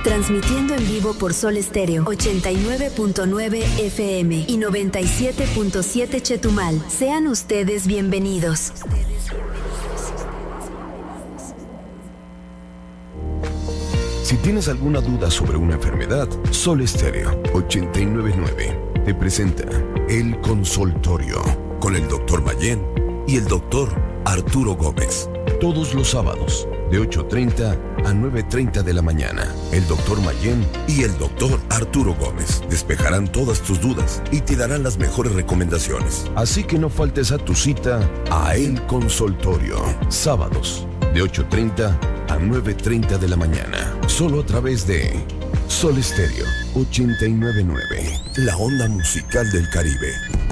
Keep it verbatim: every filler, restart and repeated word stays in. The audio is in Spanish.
Transmitiendo en vivo por Sol Estéreo ochenta y nueve punto nueve F M y noventa y siete punto siete Chetumal. Sean ustedes bienvenidos. Si tienes alguna duda sobre una enfermedad, Sol Estéreo ochenta y nueve punto nueve te presenta El Consultorio con el doctor Mayén y el doctor Arturo Gómez. Todos los sábados de ocho treinta a nueve treinta de la mañana. El doctor Mayén y el doctor Arturo Gómez despejarán todas tus dudas y te darán las mejores recomendaciones. Así que no faltes a tu cita a El Consultorio. Sábados de ocho treinta a nueve treinta de la mañana. Solo a través de Sol Estéreo ochenta y nueve punto nueve. La onda musical del Caribe.